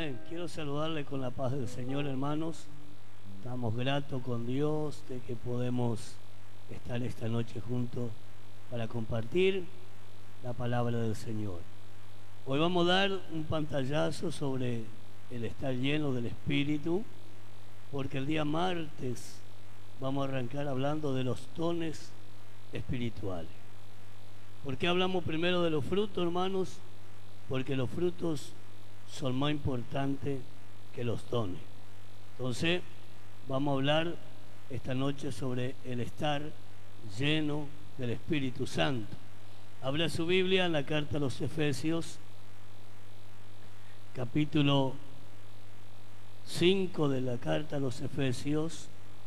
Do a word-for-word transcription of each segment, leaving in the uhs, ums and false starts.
Amén. Quiero saludarle con la paz del Señor, hermanos. Estamos gratos con Dios de que podemos estar esta noche juntos para compartir la palabra del Señor. Hoy vamos a dar un pantallazo sobre el estar lleno del Espíritu, porque el día martes vamos a arrancar hablando de los dones espirituales. ¿Por qué hablamos primero de los frutos, hermanos? Porque los frutos son más importantes que los dones. Entonces, vamos a hablar esta noche sobre el estar lleno del Espíritu Santo. Abra su Biblia en la carta a los Efesios, capítulo cinco de la carta a los Efesios,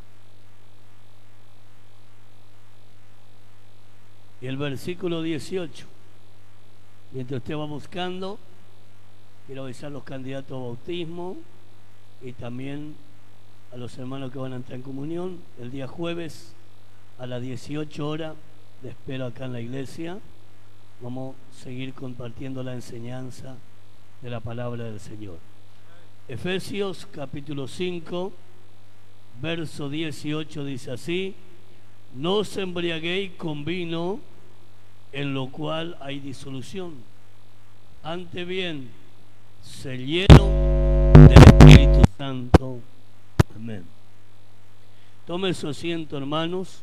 y el versículo dieciocho. Mientras usted va buscando, quiero avisar a los candidatos a bautismo y también a los hermanos que van a entrar en comunión. El día jueves a las dieciocho horas les espero acá en la iglesia. Vamos a seguir compartiendo la enseñanza de la palabra del Señor. Efesios capítulo cinco, verso dieciocho dice así: no os embriaguéis con vino, en lo cual hay disolución, antes bien, se lleno del Espíritu Santo. Amén. Tome su asiento, hermanos.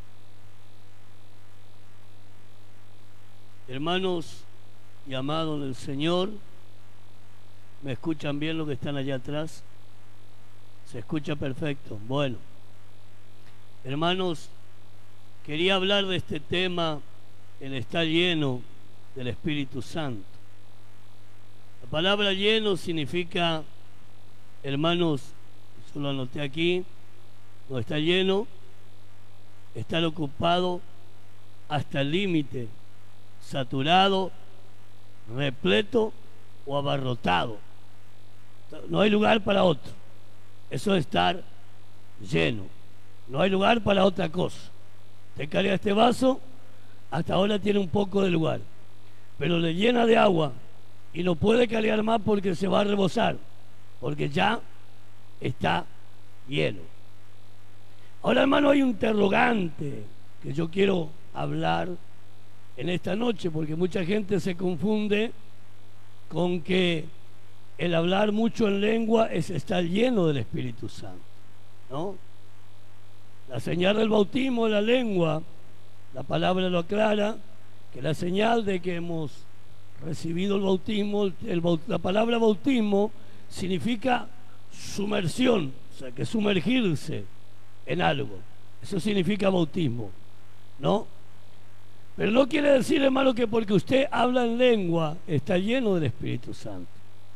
Hermanos y amados del Señor, ¿me escuchan bien los que están allá atrás? ¿Se escucha perfecto? Bueno, hermanos, quería hablar de este tema, el estar lleno del Espíritu Santo. La palabra lleno significa, hermanos, yo lo anoté aquí, no está lleno, estar ocupado hasta el límite, saturado, repleto o abarrotado. No hay lugar para otro. Eso es estar lleno. No hay lugar para otra cosa. Te carga este vaso, hasta ahora tiene un poco de lugar, pero le llena de agua y no puede cargar más porque se va a rebosar, porque ya está lleno. Ahora, hermano, hay un interrogante que yo quiero hablar en esta noche, porque mucha gente se confunde con que el hablar mucho en lengua es estar lleno del Espíritu Santo, ¿no? La señal del bautismo es la lengua. La palabra lo aclara, que la señal de que hemos recibido el bautismo, el, la palabra bautismo significa sumersión, o sea, que sumergirse en algo. Eso significa bautismo, ¿no? Pero no quiere decir, hermano, que porque usted habla en lengua está lleno del Espíritu Santo.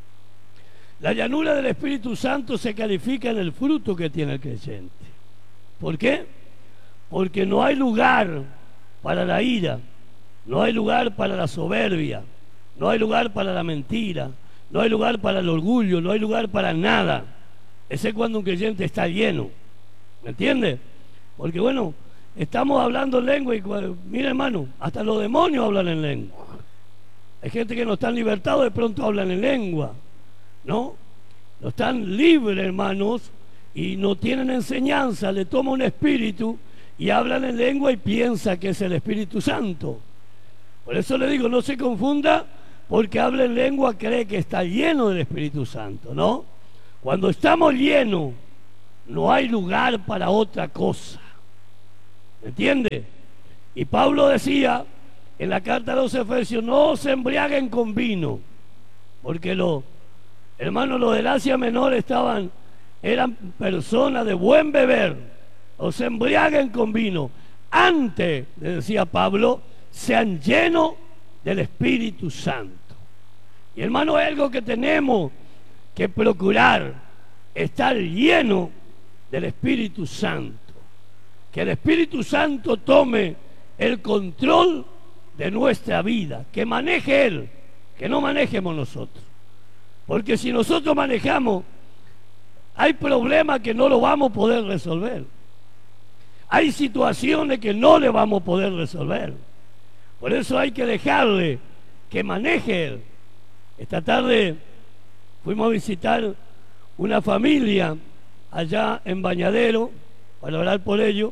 La llanura del Espíritu Santo se califica en el fruto que tiene el creyente. ¿Por qué? Porque no hay lugar para la ira, no hay lugar para la soberbia, no hay lugar para la mentira, no hay lugar para el orgullo, no hay lugar para nada. Ese es cuando un creyente está lleno, ¿me entiende? Porque bueno, estamos hablando en lengua y mira, hermano, hasta los demonios hablan en lengua. Hay gente que no están libertados, de pronto hablan en lengua, ¿no? No están libres, hermanos, y no tienen enseñanza, le toma un espíritu y hablan en lengua y piensa que es el Espíritu Santo. Por eso le digo, no se confunda, porque habla en lengua cree que está lleno del Espíritu Santo, ¿no? Cuando estamos llenos, no hay lugar para otra cosa. ¿Me entiende? Y Pablo decía en la carta a los Efesios, no se embriaguen con vino, porque los hermanos, los del Asia Menor estaban, eran personas de buen beber, o se embriaguen con vino. Antes, le decía Pablo, sean llenos del Espíritu Santo. Y hermano, es algo que tenemos que procurar, estar lleno del Espíritu Santo. Que el Espíritu Santo tome el control de nuestra vida, que maneje Él, que no manejemos nosotros. Porque si nosotros manejamos, hay problemas que no lo vamos a poder resolver. Hay situaciones que no le vamos a poder resolver. Por eso hay que dejarle que maneje Él. Esta tarde fuimos a visitar una familia allá en Bañadero para orar por ellos,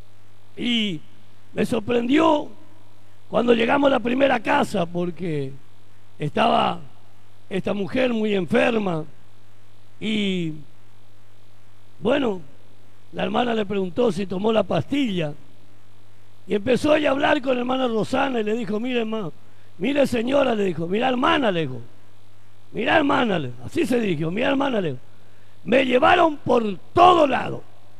y me sorprendió cuando llegamos a la primera casa, porque estaba esta mujer muy enferma, y bueno, la hermana le preguntó si tomó la pastilla, y empezó ella a hablar con la hermana Rosana y le dijo: mire hermano, mire señora, le dijo, mira hermana, le dijo, mira hermana, le, así se dirigió, mira hermana, le dijo, me llevaron por todo lado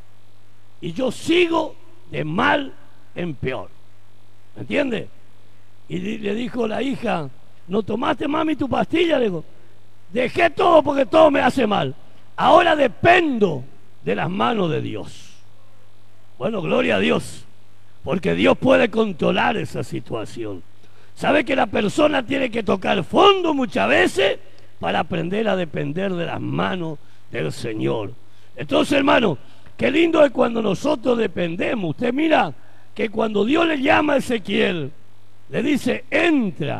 y yo sigo de mal en peor, ¿me entiende? Y le dijo la hija: ¿no tomaste, mami, tu pastilla? Le dijo: dejé todo porque todo me hace mal, ahora dependo de las manos de Dios. Bueno, gloria a Dios, porque Dios puede controlar esa situación. ¿Sabe que la persona tiene que tocar fondo muchas veces para aprender a depender de las manos del Señor? Entonces, hermano, qué lindo es cuando nosotros dependemos. Usted mira que cuando Dios le llama a Ezequiel, le dice: entra,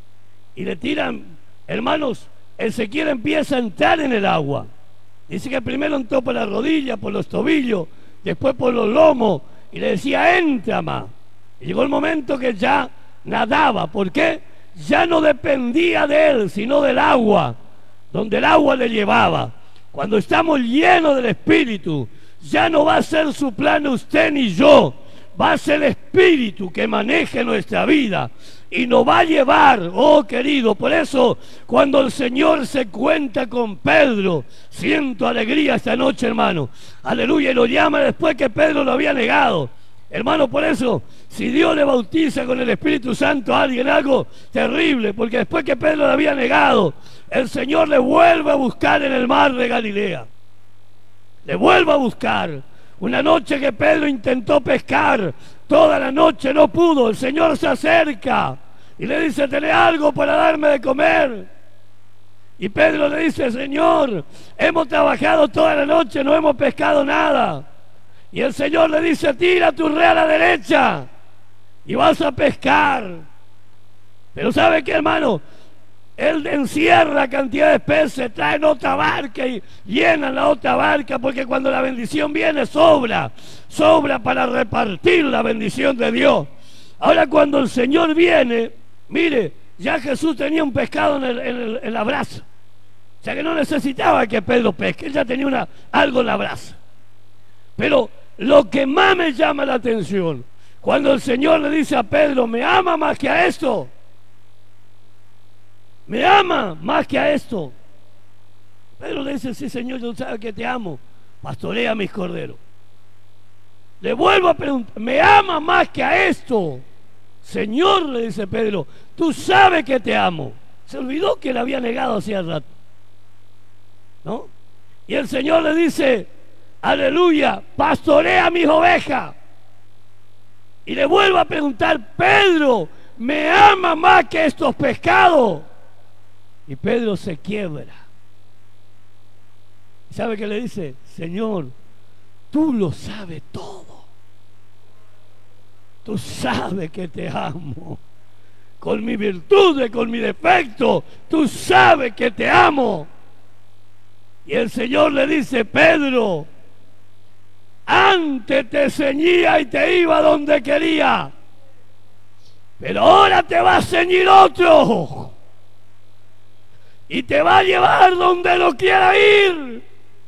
y le tiran, hermanos, Ezequiel empieza a entrar en el agua. Dice que primero entró por las rodillas, por los tobillos, después por los lomos, y le decía: entra más. Y llegó el momento que ya nadaba. ¿Por qué? Ya no dependía de él, sino del agua, donde el agua le llevaba. Cuando estamos llenos del Espíritu, ya no va a ser su plan usted ni yo, va a ser el Espíritu que maneje nuestra vida y nos va a llevar, oh querido. Por eso, cuando el Señor se cuenta con Pedro, siento alegría esta noche, hermano, aleluya, y lo llama después que Pedro lo había negado. Hermano, por eso, si Dios le bautiza con el Espíritu Santo a alguien, algo terrible, porque después que Pedro lo había negado, el Señor le vuelve a buscar en el mar de Galilea, le vuelve a buscar. Una noche que Pedro intentó pescar, toda la noche no pudo, el Señor se acerca y le dice: ¿tenés algo para darme de comer? Y Pedro le dice: Señor, hemos trabajado toda la noche, no hemos pescado nada. Y el Señor le dice: tira tu red a la derecha y vas a pescar. Pero ¿sabe qué, hermano? Él encierra cantidad de peces, traen otra barca y llenan la otra barca, porque cuando la bendición viene, sobra, sobra para repartir la bendición de Dios. Ahora, cuando el Señor viene, mire, ya Jesús tenía un pescado en, el, en, el, en la brasa. O sea que no necesitaba que Pedro pesque, él ya tenía una, algo en la brasa. Pero lo que más me llama la atención, cuando el Señor le dice a Pedro: ¿me ama más que a esto? ¿Me ama más que a esto? Pedro le dice: sí, Señor, yo sabes que te amo, pastorea mis corderos. Le vuelvo a preguntar: ¿me ama más que a esto? Señor, le dice Pedro, tú sabes que te amo. Se olvidó que le había negado hacía rato, ¿no? Y el Señor le dice: aleluya, pastorea mis ovejas. Y le vuelvo a preguntar: Pedro, ¿me ama más que estos pescados? Y Pedro se quiebra. ¿Sabe qué le dice? Señor, tú lo sabes todo. Tú sabes que te amo. Con mi virtud, con mi defecto, tú sabes que te amo. Y el Señor le dice: Pedro, antes te ceñía y te iba donde quería, pero ahora te va a ceñir otro y te va a llevar donde no quiera ir,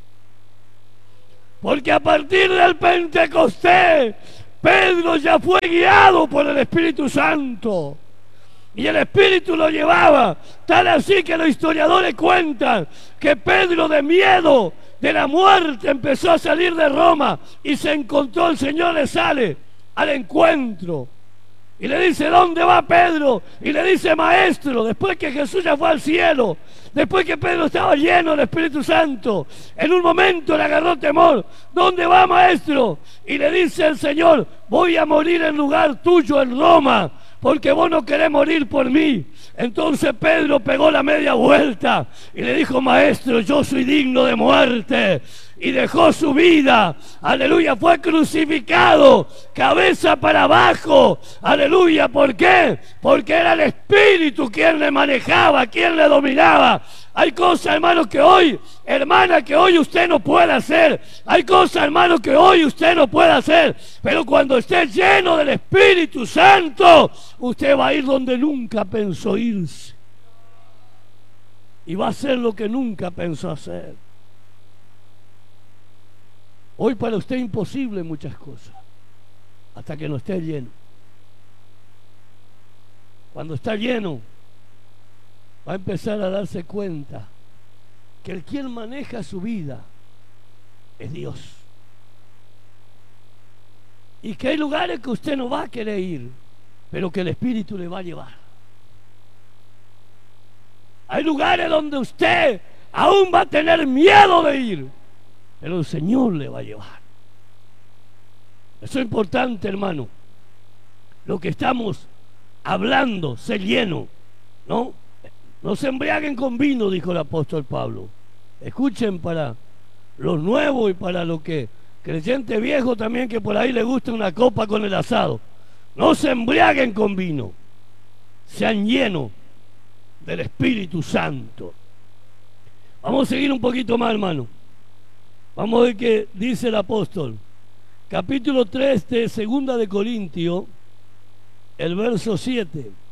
porque a partir del Pentecostés Pedro ya fue guiado por el Espíritu Santo y el Espíritu lo llevaba, tal así que los historiadores cuentan que Pedro, de miedo de la muerte, empezó a salir de Roma y se encontró, el Señor le sale al encuentro y le dice: ¿dónde va Pedro? Y le dice: maestro, después que Jesús ya fue al cielo, después que Pedro estaba lleno del Espíritu Santo, en un momento le agarró temor. ¿Dónde va, maestro? Y le dice el Señor: voy a morir en lugar tuyo en Roma, porque vos no querés morir por mí. Entonces Pedro pegó la media vuelta y le dijo: maestro, yo soy digno de muerte. Y dejó su vida, aleluya, fue crucificado, cabeza para abajo, aleluya. ¿Por qué? Porque era el Espíritu quien le manejaba, quien le dominaba. Hay cosas, hermano, que hoy, hermana, que hoy usted no puede hacer. Hay cosas, hermano, que hoy usted no puede hacer. Pero cuando esté lleno del Espíritu Santo, usted va a ir donde nunca pensó irse. Y va a hacer lo que nunca pensó hacer. Hoy para usted es imposible muchas cosas, hasta que no esté lleno. Cuando está lleno, va a empezar a darse cuenta que el quien maneja su vida es Dios. Y que hay lugares que usted no va a querer ir, pero que el Espíritu le va a llevar. Hay lugares donde usted aún va a tener miedo de ir, pero el Señor le va a llevar. Eso es importante, hermano. Lo que estamos hablando, ser lleno, ¿no? No se embriaguen con vino, dijo el apóstol Pablo. Escuchen, para los nuevos y para los que creyente viejo también, que por ahí le gusta una copa con el asado. No se embriaguen con vino, sean llenos del Espíritu Santo. Vamos a seguir un poquito más, hermano. Vamos a ver qué dice el apóstol. Capítulo tres de Segunda de Corintios, el verso siete.